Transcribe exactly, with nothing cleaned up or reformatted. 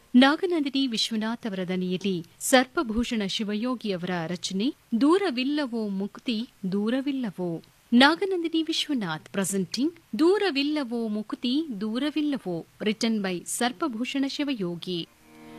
ನಾಗನಂದಿನಿ ವಿಶ್ವನಾಥ್ ಅವರ ದನಿಯಲ್ಲಿ ಸರ್ಪಭೂಷಣ ಶಿವಯೋಗಿಯವರ ರಚನೆ ದೂರವಿಲ್ಲವೋ ಮುಕ್ತಿ ದೂರವಿಲ್ಲವೋ. ನಾಗನಂದಿನಿ ವಿಶ್ವನಾಥ್ ಪ್ರೆಸೆಂಟಿಂಗ್ ದೂರವಿಲ್ಲವೋ ಮುಕ್ತಿ ದೂರವಿಲ್ಲವೋ ರಿಟನ್ ಬೈ ಸರ್ಪಭೂಷಣ ಶಿವಯೋಗಿ.